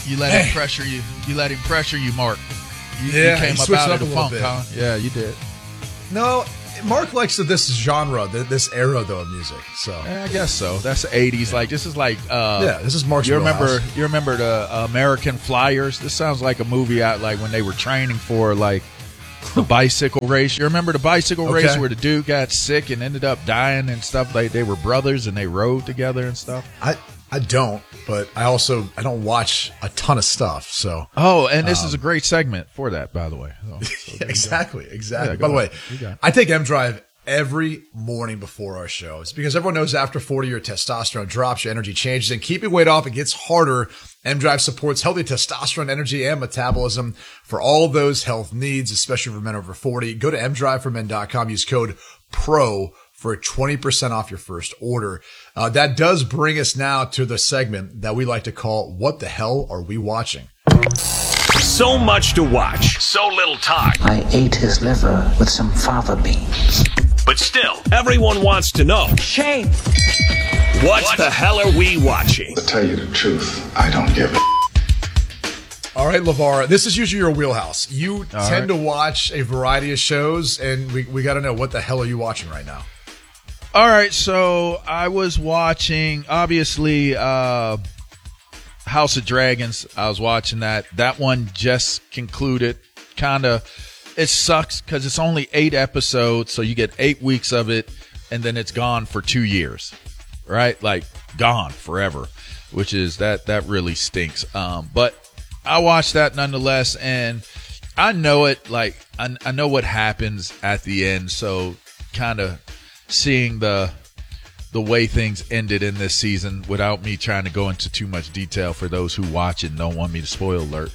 You let him pressure you. You let him pressure you, Mark. You came up out of the funk, huh? Yeah, you did. No, Mark likes this genre, this era though of music. So I guess so. That's the '80s. Like this is like this is Mark's. You remember the American Flyers? This sounds like a movie out like when they were training for like the bicycle race. You remember the bicycle race where the dude got sick and ended up dying and stuff? Like they were brothers and they rode together and stuff. I don't, but I don't watch a ton of stuff. So and this is a great segment for that, by the way. So exactly. Yeah, by the way, I take M Drive every morning before our shows because everyone knows after 40 your testosterone drops, your energy changes, and keeping weight off, it gets harder. M Drive supports healthy testosterone, energy, and metabolism for all of those health needs, especially for men over 40. Go to mdriveformen.com. Use code PRO for 20% off your first order. That does bring us now to the segment that we like to call What the Hell Are We Watching? So much to watch, so little time. I ate his liver with some fava beans. But still, everyone wants to know. Shame. What the hell are we watching? To tell you the truth, I don't give a. All right, LeVar, this is usually your wheelhouse. You tend to watch a variety of shows, and we got to know, what the hell are you watching right now? All right, so I was watching, obviously, House of Dragons. I was watching that. That one just concluded. It sucks because it's only 8 episodes, so you get 8 weeks of it, and then it's gone for 2 years, right? Like, gone forever, which is, that really stinks. But I watched that nonetheless, and I know it, like, I know what happens at the end, so kind of seeing the way things ended in this season without me trying to go into too much detail for those who watch it and don't want me to spoil alert.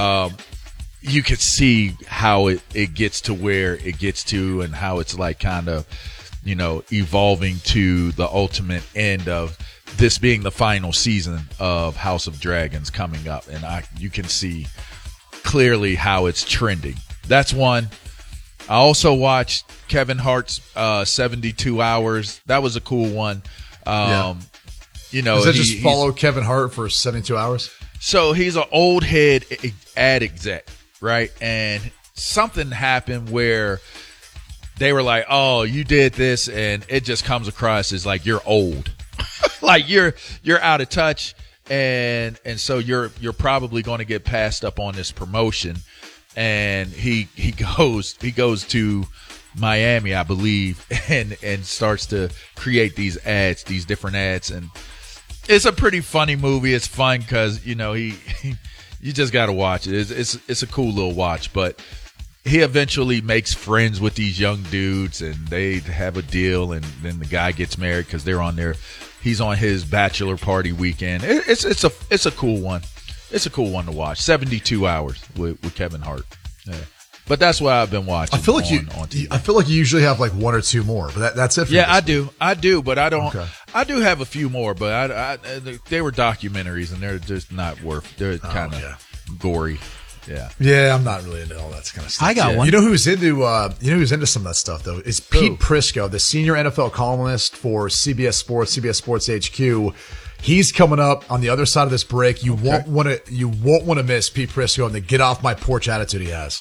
You could see how it gets to where it gets to and how it's like kind of, evolving to the ultimate end of this being the final season of House of Dragons coming up. And you can see clearly how it's trending. That's one. I also watched Kevin Hart's 72 Hours. That was a cool one. Does that just follow Kevin Hart for 72 hours? So he's an old head ad exec, right? And something happened where they were like, oh, you did this, and it just comes across as like you're old. Like you're out of touch, and so you're probably going to get passed up on this promotion. And he goes to Miami, I believe, and starts to create these different ads, and it's a pretty funny movie. It's fun because you just got to watch it. It's a cool little watch, but he eventually makes friends with these young dudes, and they have a deal, and then the guy gets married because he's on his bachelor party weekend. It's a cool one. It's a cool one to watch. 72 Hours with Kevin Hart. Yeah. But that's what I've been watching. I feel like on TV. I feel like you usually have like one or two more, but that's it for I do, but I don't. Okay. I do have a few more, but they were documentaries and they're just not they're kind of gory. Yeah. Yeah, I'm not really into all that kind of stuff. I got one. You know who's into some of that stuff though? It's Pete Prisco, the senior NFL columnist for CBS Sports HQ. He's coming up on the other side of this break. You won't want to miss Pete Prisco and the get off my porch attitude he has.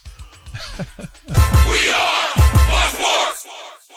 We are Sports.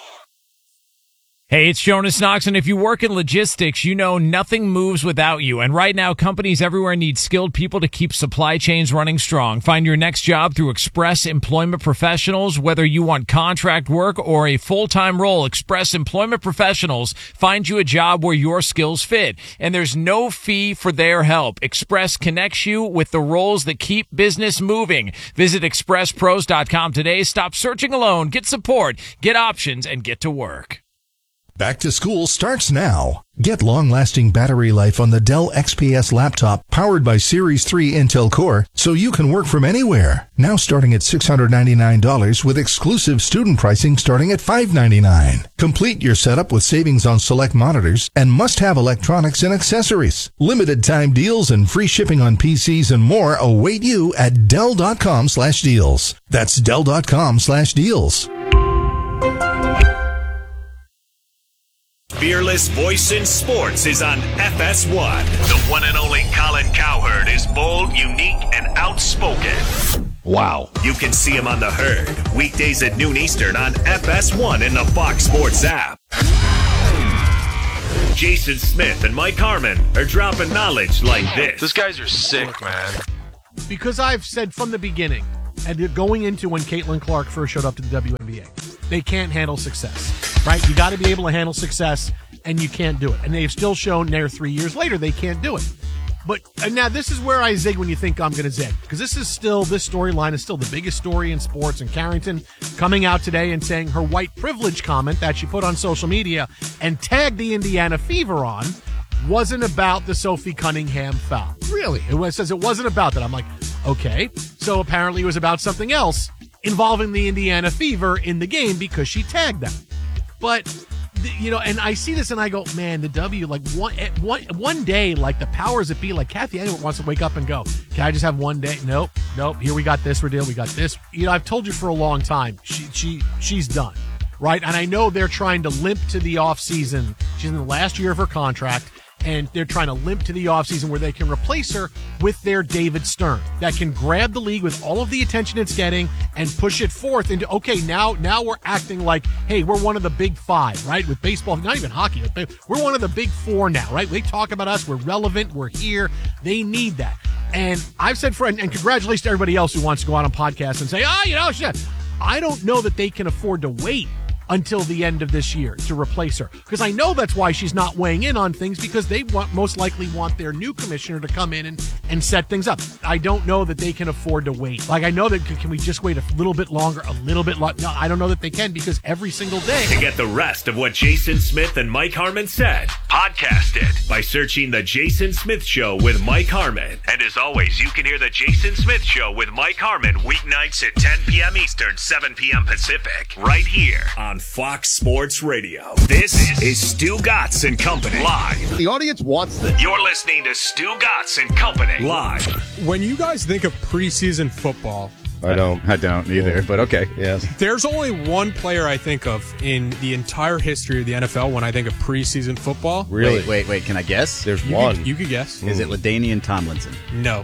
Hey, it's Jonas Knox, and if you work in logistics, you know nothing moves without you. And right now, companies everywhere need skilled people to keep supply chains running strong. Find your next job through Express Employment Professionals. Whether you want contract work or a full-time role, Express Employment Professionals find you a job where your skills fit. And there's no fee for their help. Express connects you with the roles that keep business moving. Visit expresspros.com today. Stop searching alone. Get support, get options, and get to work. Back to school starts now. Get long-lasting battery life on the Dell XPS laptop powered by Series 3 Intel Core so you can work from anywhere. Now starting at $699 with exclusive student pricing starting at $599. Complete your setup with savings on select monitors and must-have electronics and accessories. Limited time deals and free shipping on PCs and more await you at Dell.com/deals. That's Dell.com/deals. fearless voice in sports is on FS1. The one and only Colin Cowherd is bold, unique, and outspoken. Wow. You can see him on The Herd, weekdays at noon Eastern on FS1 in the Fox Sports app. Jason Smith and Mike Harmon are dropping knowledge like this. Those guys are sick, man. Because I've said from the beginning, and going into when Caitlin Clark first showed up to the WNBA, they can't handle success, right? You got to be able to handle success, and you can't do it. And they've still shown there 3 years later they can't do it. But now this is where I zig when you think I'm going to zig, because this storyline is still the biggest story in sports. And Carrington coming out today and saying her white privilege comment that she put on social media and tagged the Indiana Fever on wasn't about the Sophie Cunningham foul. Really? It says it wasn't about that. I'm like, okay. So apparently it was about something else involving the Indiana Fever in the game because she tagged them. But and I see this and I go, man, the W, like one day, like the powers that be, like Kathy Engel wants to wake up and go, can I just have one day? Nope. Here we got this deal. We got this. I've told you for a long time, she's done, right? And I know they're trying to limp to the off season. She's in the last year of her contract. And they're trying to limp to the offseason where they can replace her with their David Stern that can grab the league with all of the attention it's getting and push it forth into, okay, now we're acting like, hey, we're one of the big five, right? With baseball, not even hockey, we're one of the big four now, right? They talk about us. We're relevant. We're here. They need that. And I've said, and congratulations to everybody else who wants to go out on podcasts and say, shit. I don't know that they can afford to wait until the end of this year to replace her. Because I know that's why she's not weighing in on things, because they most likely want their new commissioner to come in and set things up. I don't know that they can afford to wait. Like, I know that, can we just wait a little bit longer, No, I don't know that they can, because every single day. To get the rest of what Jason Smith and Mike Harmon said, podcast it by searching The Jason Smith Show with Mike Harmon. And as always, you can hear The Jason Smith Show with Mike Harmon weeknights at 10 p.m. Eastern, 7 p.m. Pacific, right here on Fox Sports Radio. This is Stu Gatz and Company live. The audience wants this. You're listening to Stu Gatz and Company live. When you guys think of preseason football, I don't either, but okay, yes. There's only one player I think of in the entire history of the NFL when I think of preseason football. Really? Wait, can I guess? There's one. You could guess. Is it LaDainian Tomlinson? No.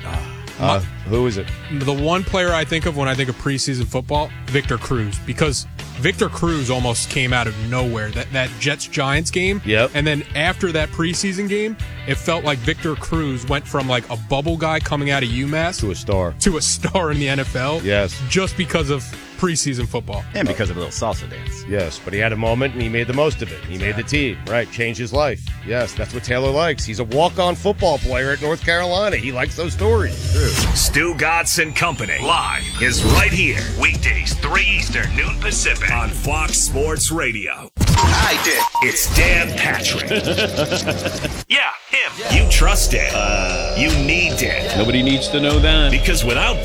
Who is it? The one player I think of when I think of preseason football, Victor Cruz, because Victor Cruz almost came out of nowhere. That Jets-Giants game. Yep. And then after that preseason game, it felt like Victor Cruz went from like a bubble guy coming out of UMass to a star in the NFL. Yes. Just because of preseason football. And because of a little salsa dance. Yes, but he had a moment and he made the most of it. He made the team, right? Changed his life. Yes, that's what Taylor likes. He's a walk-on football player at North Carolina. He likes those stories. True. Stu Gatz and Company live is right here. Weekdays, 3 Eastern, noon Pacific on Fox Sports Radio. I did. It's Dan Patrick. Yeah, him. You trust Dan. You need Dan. Nobody needs to know that. Because without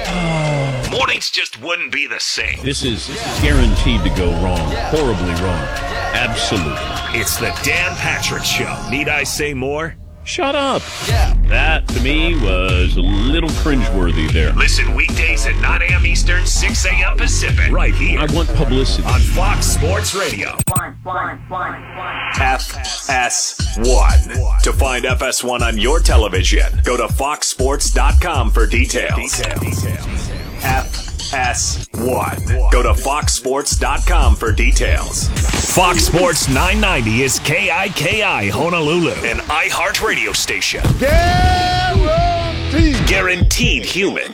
Dan, mornings just wouldn't be the same. This is guaranteed to go wrong. Horribly wrong. Absolutely. It's the Dan Patrick Show. Need I say more? Shut up. Yeah. That, to me, was a little cringeworthy there. Listen weekdays at 9 a.m. Eastern, 6 a.m. Pacific. Right here. I want publicity. On Fox Sports Radio. FS1. To find FS1 on your television, go to foxsports.com for details. FS1. Go to foxsports.com for details. Fox Sports 990 is KIKI Honolulu, an iHeart radio station. Guaranteed human.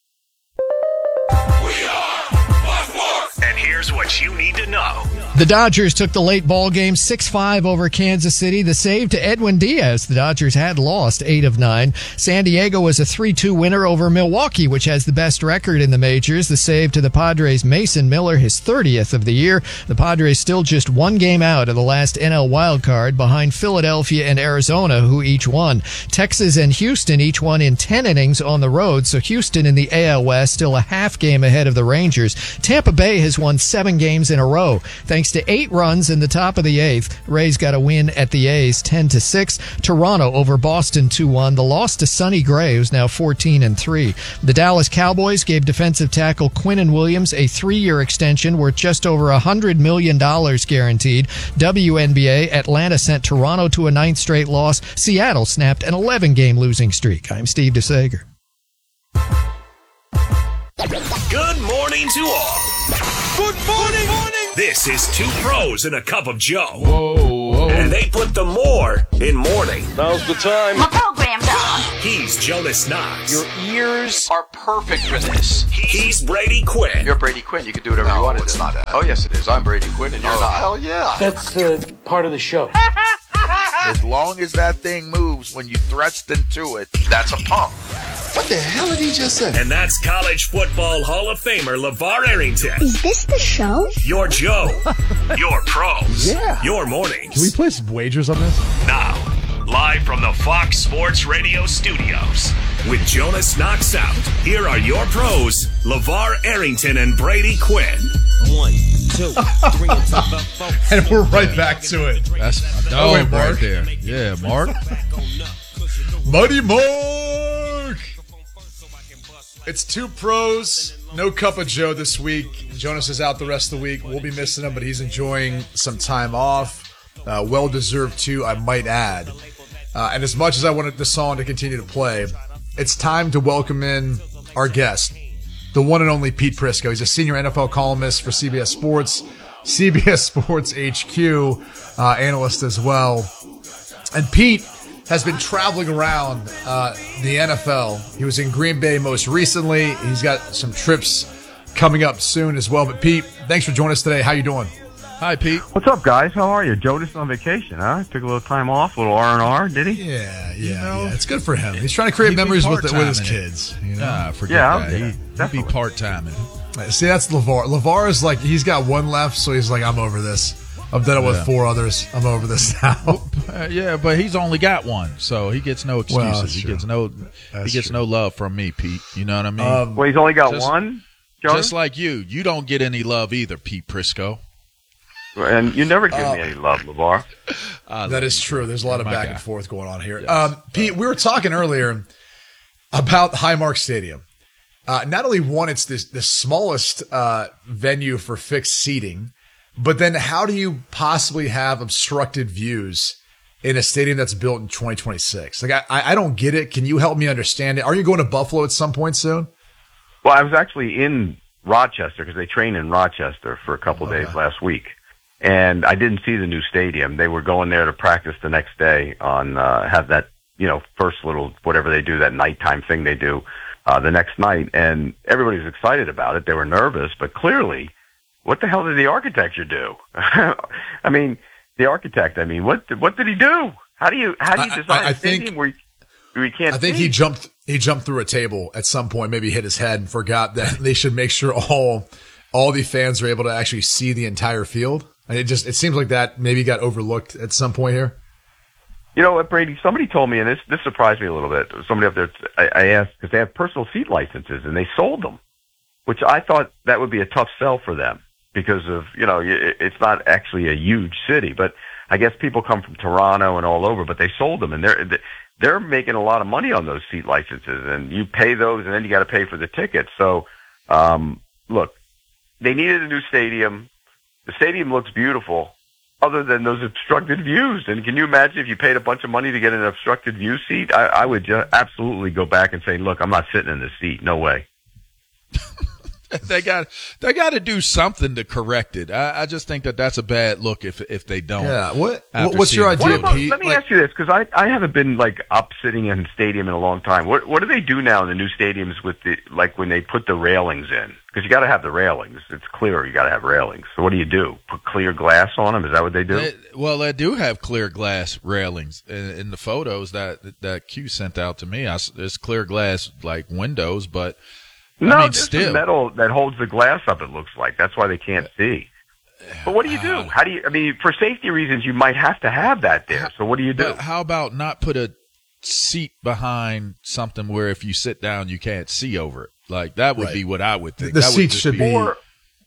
And here's what you need to know. The Dodgers took the late ball game 6-5 over Kansas City. The save to Edwin Diaz. The Dodgers had lost 8 of 9. San Diego was a 3-2 winner over Milwaukee, which has the best record in the majors. The save to the Padres' Mason Miller, his 30th of the year. The Padres still just one game out of the last NL wildcard behind Philadelphia and Arizona, who each won. Texas and Houston each won in 10 innings on the road, so Houston in the AL West still a half game ahead of the Rangers. Tampa Bay has won 7 7 games in a row. Thanks to 8 runs in the top of the 8th, Rays got a win at the A's 10-6. Toronto over Boston 2-1. The loss to Sonny Gray, who's now 14-3. The Dallas Cowboys gave defensive tackle Quinnen Williams a 3-year extension worth just over $100 million guaranteed. WNBA, Atlanta sent Toronto to a 9th straight loss. Seattle snapped an 11-game losing streak. I'm Steve DeSager. Good morning to all. Good morning. This is Two Pros and a Cup of Joe. Whoa. And they put the more in morning. Now's the time. My program's on. He's Jonas Knox. Your ears are perfect for this. He's Brady Quinn. You're Brady Quinn. You can do whatever you want to do. It's not that. Oh, yes, it is. I'm Brady Quinn, and you're not. Hell yeah. That's part of the show. As long as that thing moves when you thrust into it, that's a pump. What the hell did he just say? And that's College Football Hall of Famer LeVar Arrington. Is this the show? Your Joe. Your pros. Yeah. Your mornings. Can we play some wagers on this? Now, live from the Fox Sports Radio studios, with Jonas Knox out, here are your pros, LeVar Arrington and Brady Quinn. 1, 2, 3, and 4. And we're right back to it. That's my dog right there. Yeah, Mark. Muddy Mark. It's Two Pros, no Cup of Joe this week. Jonas is out the rest of the week. We'll be missing him, but he's enjoying some time off. Well-deserved too, I might add. And as much as I wanted the song to continue to play, it's time to welcome in our guest, the one and only Pete Prisco. He's a senior NFL columnist for CBS Sports, CBS Sports HQ, analyst as well. And Pete has been traveling around the NFL. He was in Green Bay most recently. He's got some trips coming up soon as well. But Pete, thanks for joining us today. How you doing? Hi, Pete. What's up, guys? How are you? Jonas on vacation, huh? Took a little time off, a little R&R, did he? Yeah. It's good for him. He's trying to create memories with his kids. You know? Nah, forget that. He'd be part-timing. See, that's LeVar. LeVar is like, he's got one left, so he's like, I'm over this. I've done it with 4 others. I'm over this now. Yeah, but he's only got one, so he gets no excuses. Well, he gets no love from me, Pete. You know what I mean? Well, he's only got one, Jonas? Just like you. You don't get any love either, Pete Prisco. And you never give me any love, LeVar. That is true. There's a lot of back and forth going on here. Yes. Pete, we were talking earlier about Highmark Stadium. Not only one, it's the smallest venue for fixed seating, but then how do you possibly have obstructed views in a stadium that's built in 2026? Like, I don't get it. Can you help me understand it? Are you going to Buffalo at some point soon? Well, I was actually in Rochester because they trained in Rochester for a couple of days last week. And I didn't see the new stadium. They were going there to practice the next day on, have that, first little, whatever they do, that nighttime thing they do, the next night. And everybody's excited about it. They were nervous, but clearly, what the hell did the architecture do? I mean, the architect, what did he do? How do you design a stadium where you can't I think see? he jumped through a table at some point, maybe hit his head and forgot that they should make sure all the fans are able to actually see the entire field. And it seems like that maybe got overlooked at some point here. You know what, Brady? Somebody told me, and this surprised me a little bit. Somebody up there, I asked, because they have personal seat licenses, and they sold them, which I thought that would be a tough sell for them because of, it's not actually a huge city. But I guess people come from Toronto and all over, but they sold them, and they're making a lot of money on those seat licenses, and you pay those, and then you got to pay for the tickets. So, look, they needed a new stadium. The stadium looks beautiful, other than those obstructed views. And can you imagine if you paid a bunch of money to get an obstructed view seat? I would absolutely go back and say, look, I'm not sitting in this seat. No way. They got to do something to correct it. I just think that's a bad look if they don't. Yeah. What's your idea, Pete? Let me ask you this, because I haven't been up sitting in a stadium in a long time. What do they do now in the new stadiums with when they put the railings in? Because you got to have the railings. It's clear you got to have railings. So what do you do? Put clear glass on them? Is that what they do? They do have clear glass railings in the photos that Q sent out to me. There's clear glass windows, but. There's still some metal that holds the glass up, it looks like. That's why they can't see. But what do you do? How do you, for safety reasons, you might have to have that there. So what do you do? How about not put a seat behind something where if you sit down, you can't see over it? That would be what I would think. The seat should be.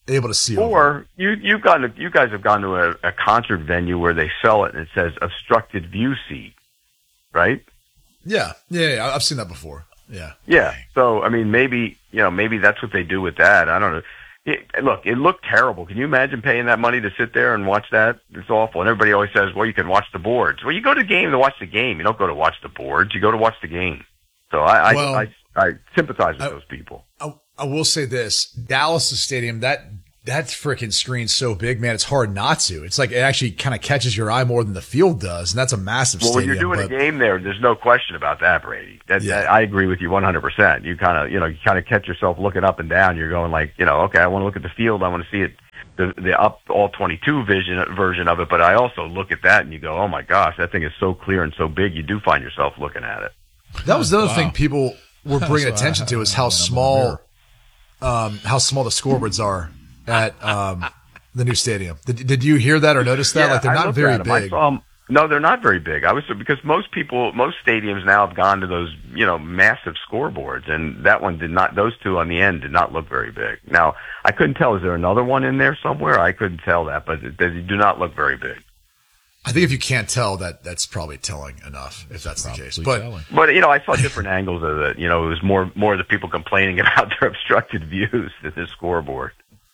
able to see. Or you guys have gone to a concert venue where they sell it and it says obstructed view seat, right? Yeah. I've seen that before. Yeah. Yeah. So I mean, maybe that's what they do with that. I don't know. It looked terrible. Can you imagine paying that money to sit there and watch that? It's awful. And everybody always says, well, you can watch the boards. Well, you go to the game to watch the game. You don't go to watch the boards. You go to watch the game. So I sympathize with those people. I will say this: Dallas Stadium, that freaking screen's so big, man. It's hard not to. It's like it actually kind of catches your eye more than the field does, and that's a massive stadium. Well, when you're doing a game there, there's no question about that, Brady. I agree with you 100%. You kind of catch yourself looking up and down. You're going like, okay, I want to look at the field. I want to see it, the up all 22 version of it. But I also look at that and you go, oh my gosh, that thing is so clear and so big. You do find yourself looking at it. That was the other thing people were bringing attention to is how small the scoreboards are at the new stadium. Did you hear that or notice that? Yeah, like they're not very big. No, they're not very big. Because most stadiums now have gone to those, massive scoreboards, and that one did not. Those two on the end did not look very big. Now, I couldn't tell. Is there another one in there somewhere? I couldn't tell that, but they do not look very big. I think if you can't tell, that's probably telling enough, if that's probably the case. But I saw different angles of it. It was more of the people complaining about their obstructed views than the scoreboard.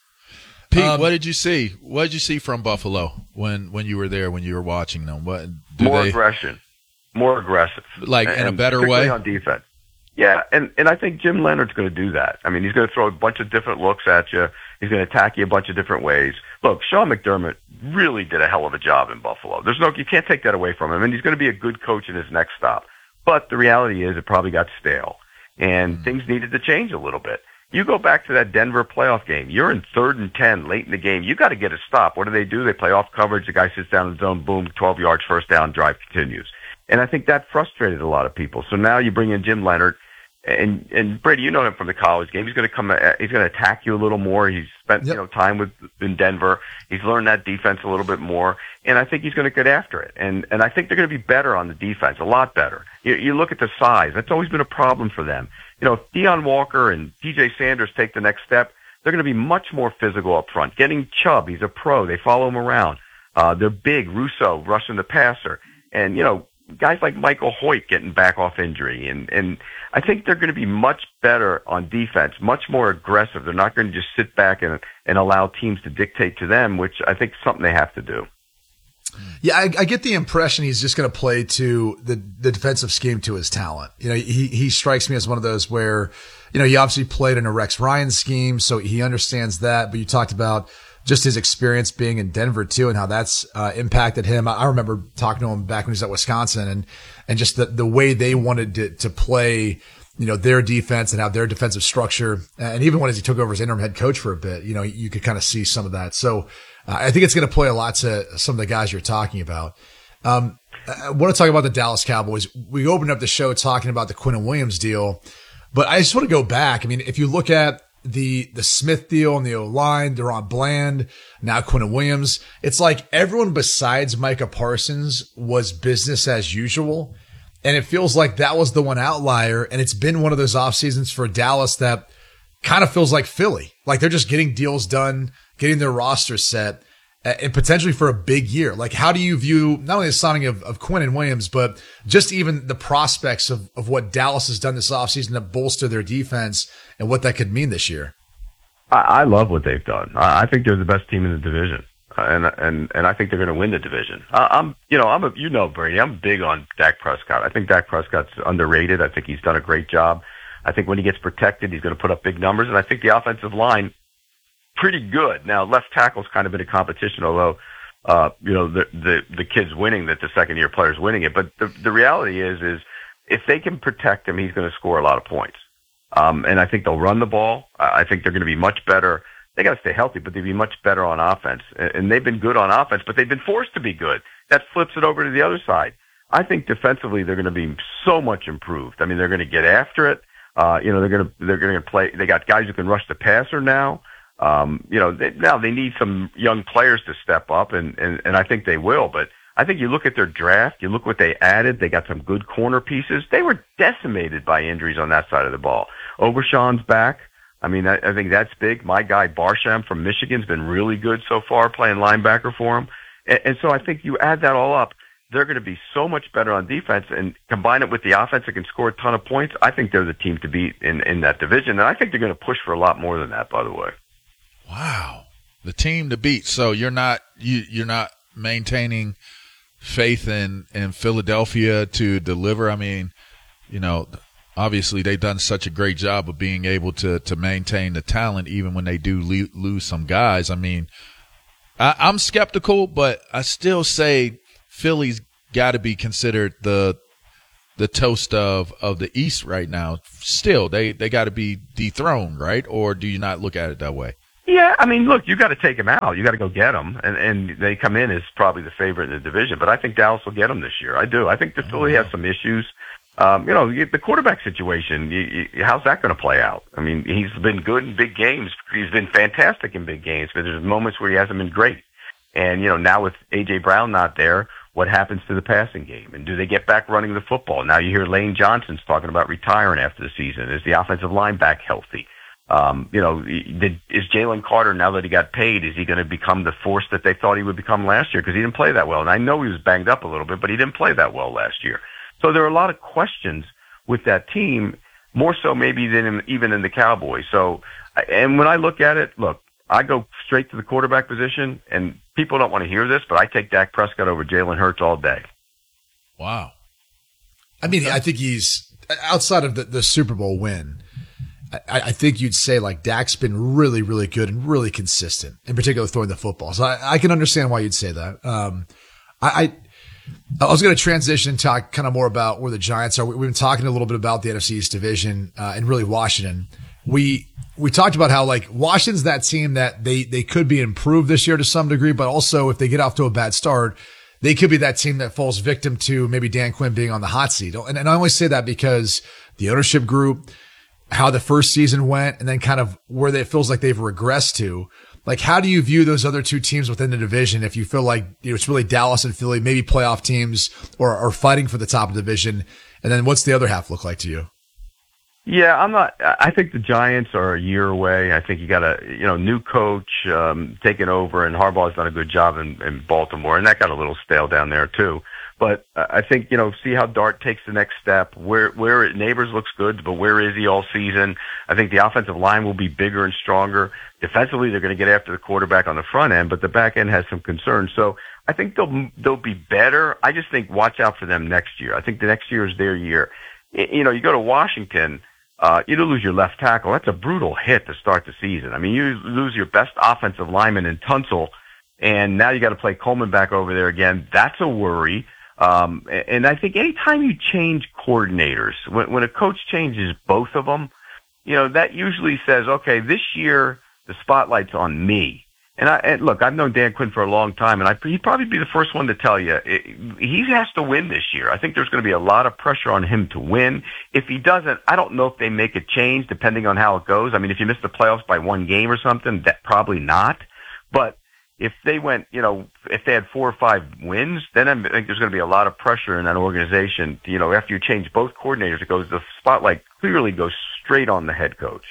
Pete, what did you see? What did you see from Buffalo when you were there, when you were watching them? Aggression, more aggressive, like in a better way on defense. Yeah, and I think Jim Leonard's going to do that. I mean, he's going to throw a bunch of different looks at you. He's going to attack you a bunch of different ways. Look, Sean McDermott really did a hell of a job in Buffalo. You can't take that away from him, and he's going to be a good coach in his next stop. But the reality is, it probably got stale, and things needed to change a little bit. You go back to that Denver playoff game. You're in 3rd and 10 late in the game. You got to get a stop. What do? They play off coverage. The guy sits down in the zone. Boom, 12 yards, first down, drive continues. And I think that frustrated a lot of people. So now you bring in Jim Leonard, and Brady, you know him from the college game. He's going to attack you a little more. He's spent time in Denver. He's learned that defense a little bit more, and I think he's going to get after it. And I think they're going to be better on the defense, a lot better. You look at the size. That's always been a problem for them. If Deion Walker and DJ Sanders take the next step, they're going to be much more physical up front. Getting Chubb, he's a pro. They follow him around. They're big. Russo rushing the passer. And, guys like Michael Hoyt getting back off injury. And I think they're going to be much better on defense, much more aggressive. They're not going to just sit back and allow teams to dictate to them, which I think is something they have to do. Yeah, I get the impression he's just going to play to the defensive scheme to his talent. He strikes me as one of those where, he obviously played in a Rex Ryan scheme, so he understands that. But you talked about just his experience being in Denver too, and how that's impacted him. I remember talking to him back when he was at Wisconsin, and just the way they wanted to play, their defense and have their defensive structure. And even when he took over as interim head coach for a bit, you could kind of see some of that. So I think it's going to play a lot to some of the guys you're talking about. I want to talk about the Dallas Cowboys. We opened up the show talking about the Quinnen Williams deal, but I just want to go back. I mean, if you look at the Smith deal and the O-line, Deron Bland, now Quinnen Williams, it's like everyone besides Micah Parsons was business as usual. And it feels like that was the one outlier. And it's been one of those off seasons for Dallas that kind of feels like Philly. Like they're just getting deals done, getting their roster set, and potentially for a big year. Like, how do you view not only the signing of Quinnen Williams, but just even the prospects of what Dallas has done this offseason to bolster their defense and what that could mean this year? I love what they've done. I think they're the best team in the division. And I think they're going to win the division. Brady, I'm big on Dak Prescott. I think Dak Prescott's underrated. I think he's done a great job. I think when he gets protected, he's going to put up big numbers. And I think the offensive line, pretty good. Now, left tackle's kind of been a competition, although, the kid's winning, that the second year player's winning it. But the reality is if they can protect him, he's going to score a lot of points. And I think they'll run the ball. I think they're going to be much better. They got to stay healthy, but they'd be much better on offense. And they've been good on offense, but they've been forced to be good. That flips it over to the other side. I think defensively they're going to be so much improved. I mean, they're going to get after it. They're going to play. They got guys who can rush the passer now. They need some young players to step up, and I think they will. But I think you look at their draft, you look what they added. They got some good corner pieces. They were decimated by injuries on that side of the ball. Overshawn's back. I mean, I think that's big. My guy Barsham from Michigan's been really good so far playing linebacker for him. And so I think you add that all up, they're going to be so much better on defense, and combine it with the offense that can score a ton of points. I think they're the team to beat in that division. And I think they're going to push for a lot more than that, by the way. Wow. The team to beat. So you're not maintaining faith in Philadelphia to deliver. I mean, obviously they've done such a great job of being able to maintain the talent even when they do lose some guys. I mean, I'm skeptical, but I still say Philly's got to be considered the toast of the East right now. Still, they got to be dethroned, right? Or do you not look at it that way? Yeah, I mean, look, you got to take them out. You got to go get them, and they come in as probably the favorite in the division. But I think Dallas will get them this year. I do. I think the Philly has some issues. The quarterback situation. How's that going to play out? I mean, he's been good in big games. He's been fantastic in big games, but there's moments where he hasn't been great. And now with A.J. Brown not there, what happens to the passing game? And do they get back running the football? Now you hear Lane Johnson's talking about retiring after the season. Is the offensive line back healthy? Is Jalen Carter, now that he got paid, is he going to become the force that they thought he would become last year? Because he didn't play that well. And I know he was banged up a little bit, but he didn't play that well last year. So there are a lot of questions with that team, more so maybe than even in the Cowboys. So, and when I look at it, I go straight to the quarterback position, and people don't want to hear this, but I take Dak Prescott over Jalen Hurts all day. Wow. I mean, I think he's, outside of the Super Bowl win, I think you'd say like Dak's been really, really good and really consistent, in particular throwing the football. So I can understand why you'd say that. I was going to transition and talk kind of more about where the Giants are. We've been talking a little bit about the NFC East division, and really Washington. We talked about how like Washington's that team that they could be improved this year to some degree, but also if they get off to a bad start, they could be that team that falls victim to maybe Dan Quinn being on the hot seat. And I only say that because the ownership group, how the first season went, and then kind of where it feels like they've regressed to. Like, how do you view those other two teams within the division if you feel like it's really Dallas and Philly, maybe playoff teams or fighting for the top of the division? And then what's the other half look like to you? Yeah, I think the Giants are a year away. I think you got a, new coach, taking over, and Harbaugh's done a good job in Baltimore, and that got a little stale down there too. But I think, see how Dart takes the next step. Where Neighbors looks good, but where is he all season? I think the offensive line will be bigger and stronger. Defensively, they're going to get after the quarterback on the front end, but the back end has some concerns. So I think they'll be better. I just think watch out for them next year. I think the next year is their year. You go to Washington, you lose your left tackle. That's a brutal hit to start the season. I mean, you lose your best offensive lineman in Tunsil, and now you got to play Coleman back over there again. That's a worry. And I think anytime you change coordinators, when a coach changes both of them, that usually says, okay, this year the spotlight's on me. And look, I've known Dan Quinn for a long time, and he'd probably be the first one to tell you he has to win this year. I think there's going to be a lot of pressure on him to win. If he doesn't, I don't know if they make a change depending on how it goes. I mean, if you miss the playoffs by one game or something, that probably not. But if they went, if they had 4 or 5 wins, then I think there's going to be a lot of pressure in that organization. After you change both coordinators, the spotlight clearly goes straight on the head coach.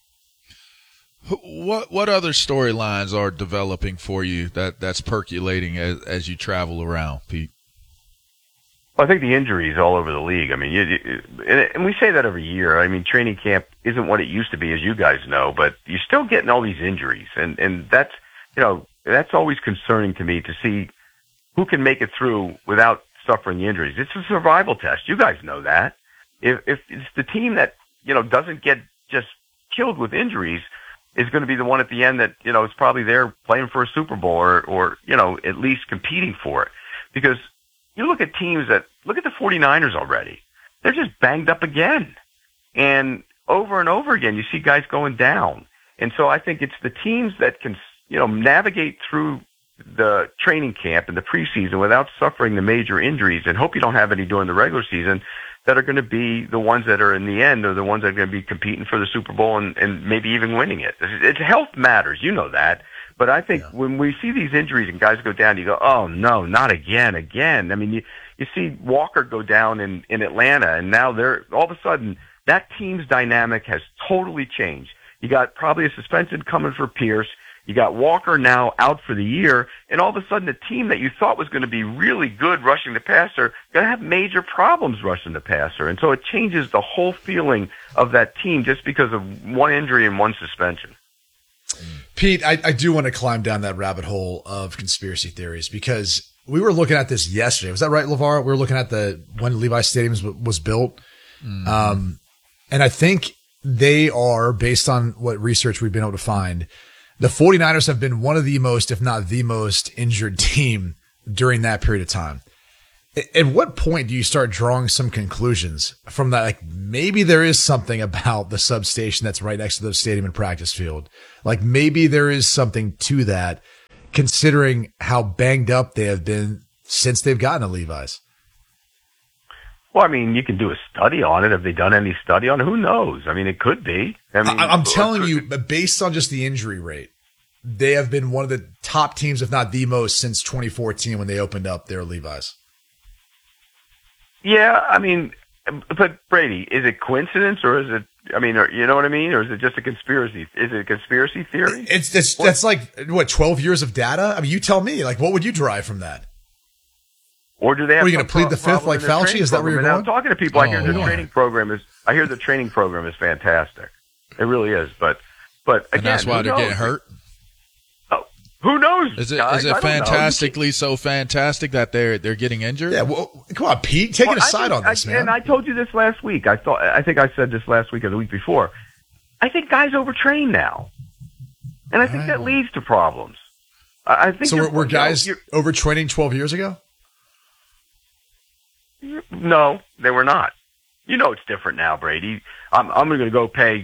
What other storylines are developing for you that's percolating as you travel around, Pete? Well, I think the injuries all over the league. I mean, and we say that every year. I mean, training camp isn't what it used to be, as you guys know, but you're still getting all these injuries, and that's that's always concerning to me to see who can make it through without suffering the injuries. It's a survival test. You guys know that. If it's the team that doesn't get just killed with injuries is going to be the one at the end that is probably there playing for a Super Bowl or at least competing for it. Because you look at teams look at the 49ers already. They're just banged up again. And over again, you see guys going down. And so I think it's the teams that can navigate through the training camp and the preseason without suffering the major injuries, and hope you don't have any during the regular season, that are going to be the ones that are in the end are the ones that are going to be competing for the Super Bowl and maybe even winning it. It's health matters. You know that. But I think when we see these injuries and guys go down, you go, oh, no, not again. I mean, you see Walker go down in Atlanta, and now all of a sudden that team's dynamic has totally changed. You got probably a suspension coming for Pierce. You got Walker now out for the year, and all of a sudden a team that you thought was going to be really good rushing the passer going to have major problems rushing the passer. And so it changes the whole feeling of that team just because of one injury and one suspension. Pete, I do want to climb down that rabbit hole of conspiracy theories because we were looking at this yesterday. Was that right, LeVar? We were looking at when Levi Stadium was built. Mm-hmm. And I think they are, based on what research we've been able to find, the 49ers have been one of the most, if not the most, injured team during that period of time. At what point do you start drawing some conclusions from that? Like maybe there is something about the substation that's right next to the stadium and practice field. Like maybe there is something to that, considering how banged up they have been since they've gotten to Levi's. Well, I mean, you can do a study on it. Have they done any study on it? Who knows? I mean, it could be. I mean, I'm telling you, based on just the injury rate, they have been one of the top teams, if not the most, since 2014 when they opened up their Levi's. Yeah, I mean, but Brady, is it coincidence or is it? I mean, you know what I mean, or is it just a conspiracy? Is it a conspiracy theory? That's like what 12 years of data. I mean, you tell me. Like, what would you derive from that? Or do they have? Are you going to plead the fifth like Fauci? Is that where you're going? I'm talking to people. I hear the training program is fantastic. It really is. But again, and that's why they're getting hurt. Oh, who knows? Is it fantastically so fantastic that they're getting injured? Yeah. Well, come on, Pete, take a side on this, man. And I told you this last week. I think I said this last week or the week before. I think guys overtrain now, and I think that leads to problems. I think so. Were guys overtraining 12 years ago? No, they were not. You know it's different now, Brady. I'm going to go pay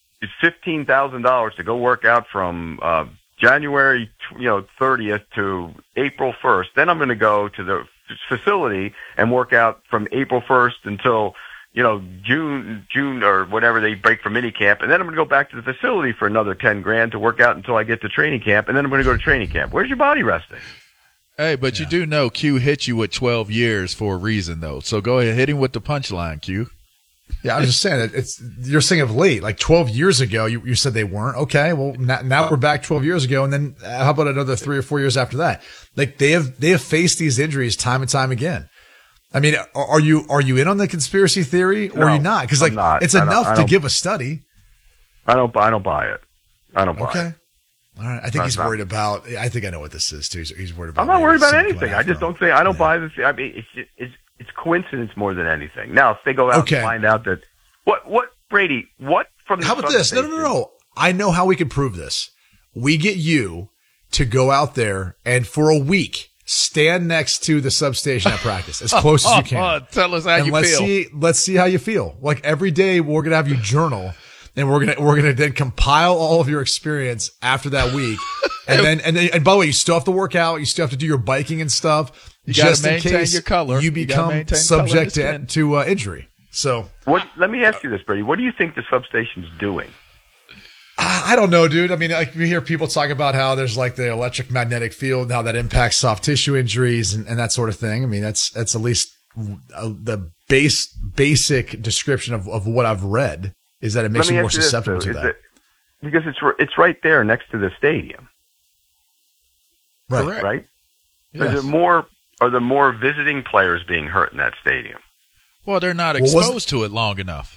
$15,000 to go work out from January 30th to April 1st. Then I'm going to go to the facility and work out from April 1st until June or whenever they break for minicamp. And then I'm going to go back to the facility for another $10,000 to work out until I get to training camp. And then I'm going to go to training camp. Where's your body resting? Hey, but you do know Q hit you with 12 years for a reason, though. So go ahead, hit him with the punchline, Q. Yeah, I was just saying you're saying of late, like 12 years ago, you said they weren't. Okay, well now we're back 12 years ago, and then how about another 3 or 4 years after that? Like they have faced these injuries time and time again. I mean, are you in on the conspiracy theory or are you not? Because it's enough to give a study. I don't buy it. I don't buy it. Okay. All right. I think he's worried about. I think I know what this is too. He's worried about. I'm not worried about anything. I just don't say. I don't buy this. I mean, it's coincidence more than anything. Now, if they go out and find out that what Brady, what from the how about this? No. I know how we can prove this. We get you to go out there and for a week stand next to the substation at practice as close as you can. Tell us how you feel. Let's see how you feel. Like every day, we're gonna have you journal. And we're gonna then compile all of your experience after that week, and by the way, you still have to work out, you still have to do your biking and stuff. You just in case your color. You become subject to injury. So, let me ask you this, Brady. What do you think the substation's doing? I don't know, dude. I mean, like we hear people talk about how there's like the electric magnetic field, and how that impacts soft tissue injuries and that sort of thing. I mean, that's at least the basic description of what I've read. Is that it makes you more susceptible to that? Because it's right there next to the stadium. Right. Right? Yes. Are there more visiting players being hurt in that stadium? Well, they're not exposed to it long enough.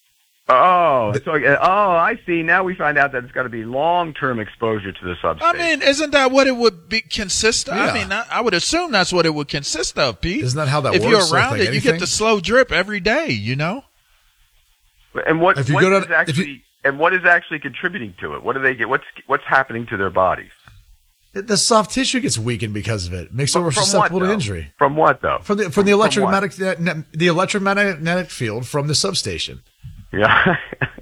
Oh, I see. Now we find out that it's got to be long-term exposure to the substation. I mean, isn't that what it would consist of? Yeah. I mean, I would assume that's what it would consist of, Pete. Isn't that how that works? If you're around it, you get the slow drip every day, you know? And what is actually contributing to it? What do they get? What's happening to their bodies? The soft tissue gets weakened because of it. Makes it more susceptible to injury. From what though? From the electromagnetic field from the substation. Yeah,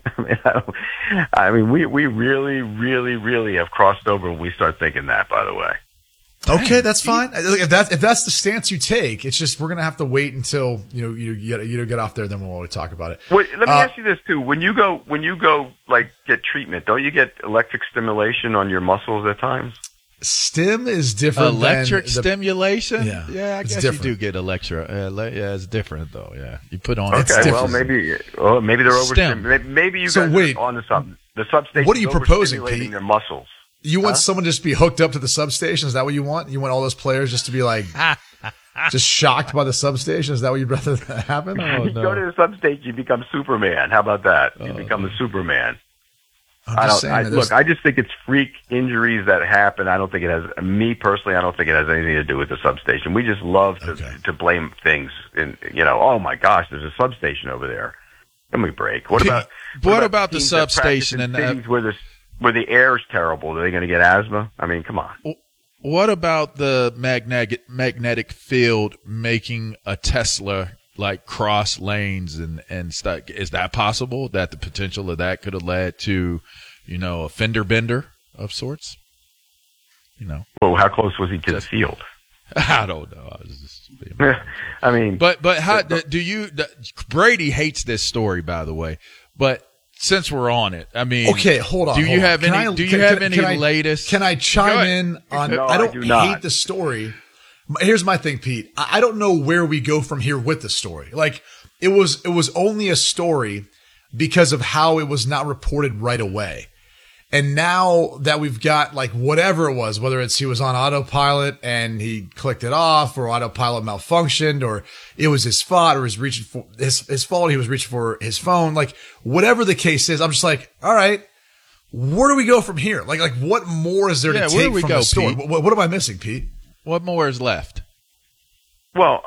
I mean, we really, really, really have crossed over when we start thinking that. By the way. Okay, that's fine. If that's the stance you take, it's just we're gonna have to wait until you get off there. Then we'll talk about it. Wait, let me ask you this too: when you go like get treatment, don't you get electric stimulation on your muscles at times? Stim is different. Electric stimulation. Yeah, I guess different. you do get electric. Yeah, it's different though. Yeah, you put on. Okay, well maybe they're over. Maybe you guys are onto something. The substation. What are you proposing, overstimulating Pete? their muscles. You want someone just to be hooked up to the substation? Is that what you want? You want all those players just to be like just shocked by the substation? Is that what you'd rather happen? Oh, You go to the substation, you become Superman. How about that? You become the Superman. I just think it's freak injuries that happen. I don't think it has, me personally, I don't think it has anything to do with the substation. We just love to blame things in, oh my gosh, there's a substation over there. Give me a break. What about the substation in cities where the air is terrible? Are they going to get asthma? I mean, come on. What about the magnetic field making a Tesla like cross lanes and stuff? Is that possible? That the potential of that could have led to, a fender bender of sorts? Well, how close was he to the field? I don't know. I was just I mean, but how do you? Brady hates this story, by the way. But since we're on it, I mean, okay, hold on. Do you have any latest? Can I chime in on? No, I don't do not. hate the story. Here's my thing, Pete. I don't know where we go from here with the story. Like it was only a story because of how it was not reported right away. And now that we've got like whatever it was, whether it's he was on autopilot and he clicked it off, or autopilot malfunctioned, or it was his fault, or he was reaching for his fault, he was reaching for his phone, like whatever the case is, I'm just like, all right, where do we go from here? Like what more is there to take from the story? What am I missing, Pete? What more is left? Well,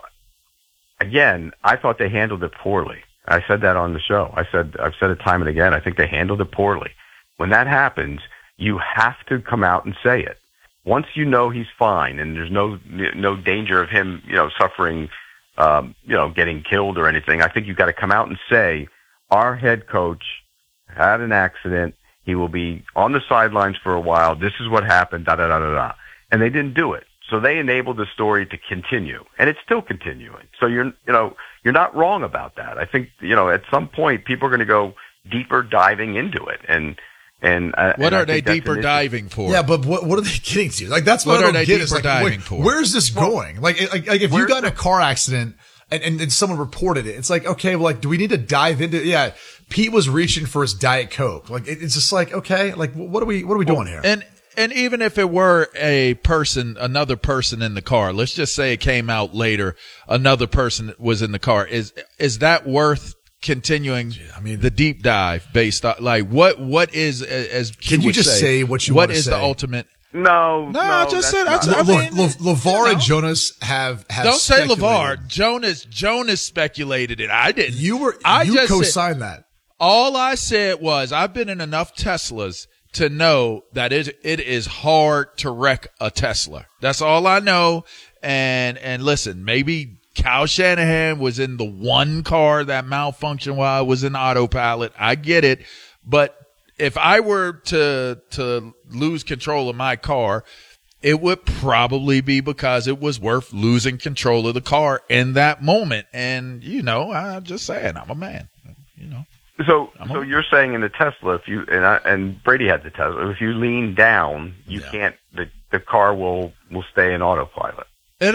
again, I thought they handled it poorly. I said that on the show. I've said it time and again. I think they handled it poorly. When that happens, you have to come out and say it. Once you know he's fine and there's no danger of him, suffering, getting killed or anything, I think you've got to come out and say, our head coach had an accident. He will be on the sidelines for a while. This is what happened, da da da da da. And they didn't do it. So they enabled the story to continue, and it's still continuing. So you're not wrong about that. I think, at some point people are going to go deeper diving into it. And what are they deeper diving for? Yeah, but what are they getting to? Like that's what I don't get. Is like, where's this going? Like if you got in a car accident and someone reported it, it's like, okay, well, like, do we need to dive into it? Yeah, Pete was reaching for his Diet Coke. Like it's just like, okay, like what are we doing here? And even if it were another person in the car, let's just say it came out later, another person was in the car. Is that worth continuing the deep dive based on like what is as can you just say what you what want to is say? The ultimate? No, I just said. LeVar and Jonas have don't say LeVar. Jonas speculated it. I didn't. You co-signed that. All I said was I've been in enough Teslas to know that it is hard to wreck a Tesla. That's all I know. And listen, maybe Kyle Shanahan was in the one car that malfunctioned while it was in autopilot. I get it. But if I were to lose control of my car, it would probably be because it was worth losing control of the car in that moment. And, I'm just saying, I'm a man, So you're saying in the Tesla, if you and Brady had the Tesla, if you lean down, you can't. The car will stay in autopilot.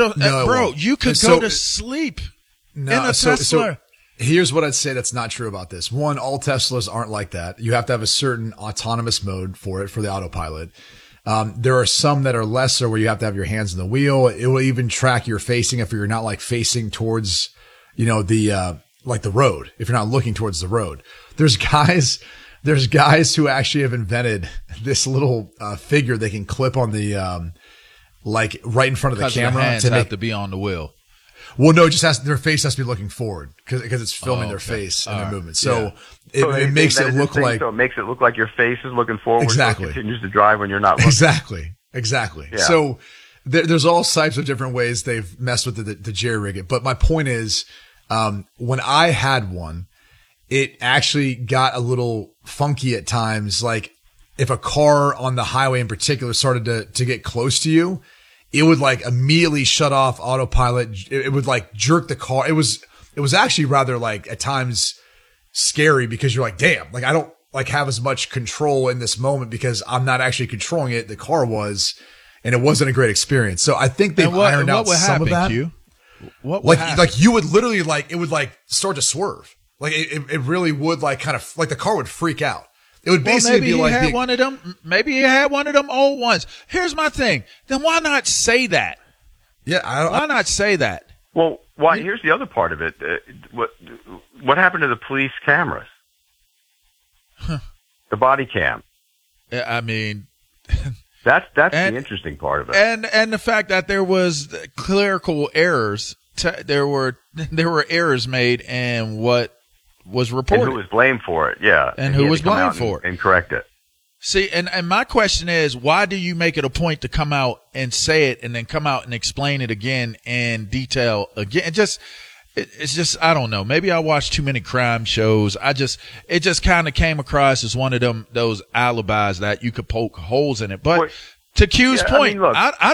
You could go to sleep in a Tesla. So here's what I'd say that's not true about this. One, all Teslas aren't like that. You have to have a certain autonomous mode for the autopilot. There are some that are lesser where you have to have your hands on the wheel. It will even track your facing if you're not like facing towards, the road, if you're not looking towards the road. There's guys who actually have invented this little figure they can clip on the like right in front of the camera. Hands have to be on the wheel. Well, no, their face has to be looking forward because it's filming their face and their movement. So it makes it look like. So it makes it look like your face is looking forward. Exactly. So it continues to drive when you're not looking. Exactly. Yeah. So there's all types of different ways they've messed with the jerry-rig it. But my point is, when I had one, it actually got a little funky at times. Like if a car on the highway in particular started to get close to you, it would like immediately shut off autopilot. It would like jerk the car. It was actually rather like at times scary because you're like, damn, like I don't like have as much control in this moment because I'm not actually controlling it. The car was, and it wasn't a great experience. So I think they've ironed out some of that. What like you would literally like, it would like start to swerve. Like it really would like kind of like the car would freak out. It would basically maybe be like he had one of them. Maybe he had one of them old ones. Here's my thing. Then why not say that? Yeah, why not say that? Well, why? Here's the other part of it. What happened to the police cameras? The body cam. I mean, that's the interesting part of it. And the fact that there was clerical errors. There were errors made in what was reported. And who was blamed for it? Yeah, and who was blamed for it and correct it. See, and my question is, why do you make it a point to come out and say it and then come out and explain it again in detail again? It's just, I don't know. Maybe I watched too many crime shows. It just kind of came across as one of those alibis that you could poke holes in it. But to Q's point, I